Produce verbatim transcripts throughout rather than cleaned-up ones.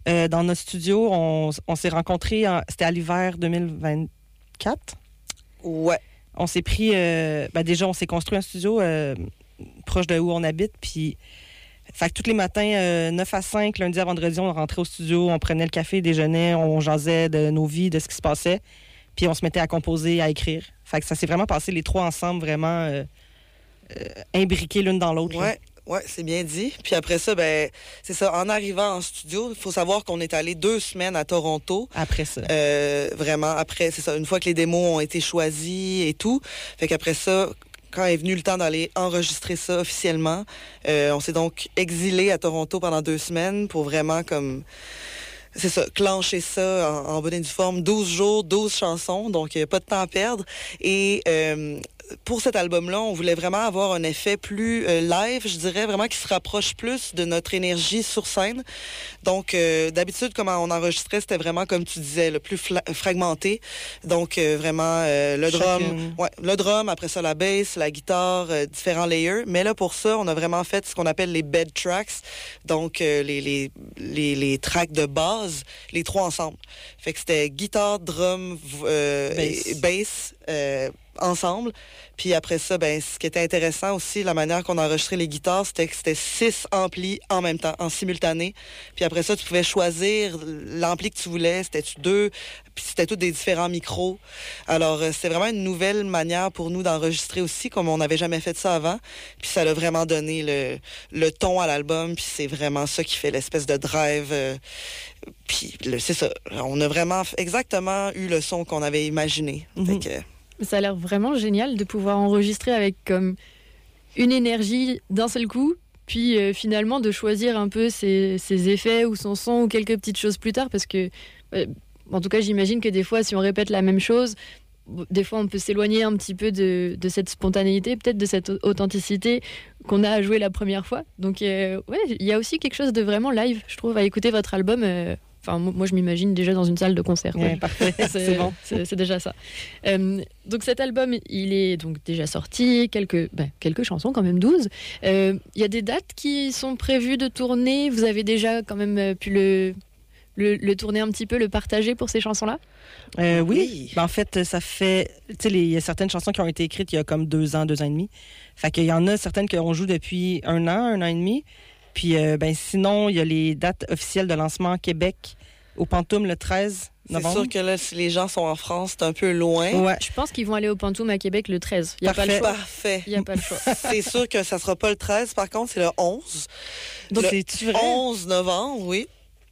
Euh, dans notre studio, on, on s'est rencontrés, en, c'était à l'hiver deux mille vingt-quatre. Ouais. On s'est pris... Euh, ben déjà, on s'est construit un studio euh, proche de où on habite, puis... Fait que tous les matins, euh, neuf à cinq, lundi à vendredi, on rentrait au studio, on prenait le café, déjeunait, on jasait de nos vies, de ce qui se passait, puis on se mettait à composer, à écrire. Fait que ça s'est vraiment passé les trois ensemble, vraiment euh, euh, imbriqués l'une dans l'autre. Ouais. Oui, c'est bien dit. Puis après ça, ben c'est ça. En arrivant en studio, il faut savoir qu'on est allé deux semaines à Toronto. Après ça. Euh, vraiment, après, c'est ça. Une fois que les démos ont été choisis et tout. Fait qu'après ça, quand est venu le temps d'aller enregistrer ça officiellement, euh, on s'est donc exilé à Toronto pendant deux semaines pour vraiment comme... C'est ça, clencher ça en, en bonne et due forme. douze jours, douze chansons, donc euh, pas de temps à perdre. Et euh, pour cet album-là, on voulait vraiment avoir un effet plus euh, live, je dirais, vraiment qui se rapproche plus de notre énergie sur scène. Donc, euh, d'habitude, comment on enregistrait, c'était vraiment, comme tu disais, le plus fla- fragmenté. Donc, euh, vraiment, euh, le drum, Chacune. ouais, le drum, après ça, la bass, la guitare, euh, différents layers. Mais là, pour ça, on a vraiment fait ce qu'on appelle les bed tracks. Donc, euh, les, les, les, les tracks de base, les trois ensemble. Fait que c'était guitare, drum, euh, Bass. et bass euh, ensemble. Puis après ça, ben, ce qui était intéressant aussi, la manière qu'on enregistrait les guitares, c'était que c'était six amplis en même temps, en simultané. Puis après ça, tu pouvais choisir l'ampli que tu voulais. C'était-tu deux? Puis c'était tous des différents micros. Alors, euh, c'était vraiment une nouvelle manière pour nous d'enregistrer aussi, comme on n'avait jamais fait ça avant. Puis ça a vraiment donné le, le ton à l'album. Puis c'est vraiment ça qui fait l'espèce de drive. Euh, puis le, c'est ça. On a vraiment exactement eu le son qu'on avait imaginé. Mm-hmm. Fait que, ça a l'air vraiment génial de pouvoir enregistrer avec comme une énergie d'un seul coup, puis euh, finalement de choisir un peu ses, ses effets ou son son ou quelques petites choses plus tard, parce que, euh, en tout cas, j'imagine que des fois, si on répète la même chose, des fois, on peut s'éloigner un petit peu de, de cette spontanéité, peut-être de cette authenticité qu'on a à jouer la première fois. Donc, euh, ouais, il y a aussi quelque chose de vraiment live, je trouve, à écouter votre album. Euh, Enfin, moi, je m'imagine déjà dans une salle de concert. Ouais, parfait, c'est, c'est bon. C'est, c'est déjà ça. Euh, donc, cet album, il est donc déjà sorti, quelques, ben, quelques chansons, quand même douze. Il euh, y a des dates qui sont prévues de tourner. Vous avez déjà quand même pu le, le, le tourner un petit peu, le partager pour ces chansons-là? Euh, oui. Oui. Ben, en fait, ça fait... Tu sais, il y a certaines chansons qui ont été écrites il y a comme deux ans, deux ans et demi. Fait qu'il y en a certaines qu'on joue depuis un an, un an et demi. Puis, euh, ben, sinon, il y a les dates officielles de lancement Québec au Pantoum le treize novembre. c'est sûr que là, si les gens sont en France, c'est un peu loin. Ouais. Je pense qu'ils vont aller au Pantoum à Québec le treize. Il n'y a pas Parfait. le choix. Parfait. Il n'y a pas le choix. C'est sûr que ça sera pas le treize, par contre, c'est le onze. Donc, le c'est-tu vrai? onze novembre, oui.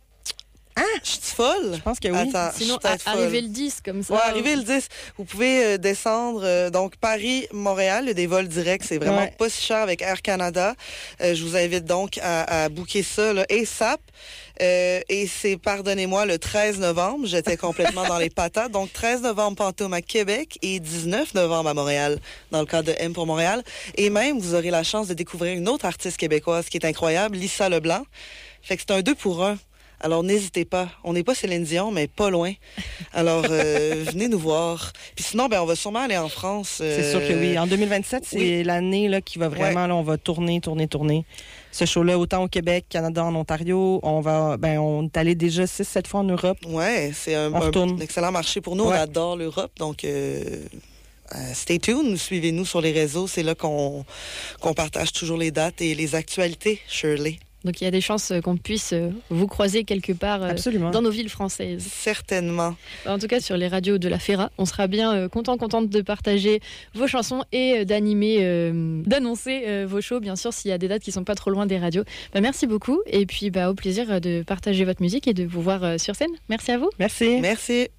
Ah! Je suis folle? Je pense que oui. Attends, je Sinon, suis peut-être à, folle. arriver le dix, comme ça. Ouais, arriver le dix. Vous pouvez euh, descendre, euh, donc Paris-Montréal, il y a des vols directs, c'est vraiment Ouais. pas si cher avec Air Canada. Euh, je vous invite donc à, à booker ça, là, ASAP. Euh, et c'est, pardonnez-moi, le treize novembre. J'étais complètement dans les patates. Donc, treize novembre, Pantoum à Québec et dix-neuf novembre à Montréal, dans le cadre de M pour Montréal. Et même, vous aurez la chance de découvrir une autre artiste québécoise qui est incroyable, Lisa Leblanc. Fait que c'est un deux pour un. Alors, n'hésitez pas. On n'est pas Céline Dion, mais pas loin. Alors, euh, venez nous voir. Puis sinon, ben, on va sûrement aller en France. euh, C'est sûr que oui. En deux mille vingt-sept, c'est oui. l'année là, qui va vraiment, Ouais. là, on va tourner, tourner, tourner. Ce show-là, autant au Québec, Canada, en Ontario, on va, ben, on est allé déjà six, sept fois en Europe. Ouais, c'est un, On un- retourne. un excellent marché pour nous. Ouais. On adore l'Europe, donc euh, euh, stay tuned, suivez-nous sur les réseaux. C'est là qu'on, qu'on partage toujours les dates et les actualités, Shirley. Donc il y a des chances qu'on puisse vous croiser quelque part euh, Absolument. dans nos villes françaises. Certainement. En tout cas, sur les radios de la Ferra, on sera bien euh, content, contente de partager vos chansons et euh, d'animer, euh, d'annoncer euh, vos shows, bien sûr, s'il y a des dates qui sont pas trop loin des radios. Bah, merci beaucoup et puis bah, au plaisir de partager votre musique et de vous voir euh, sur scène. Merci à vous. Merci. Merci.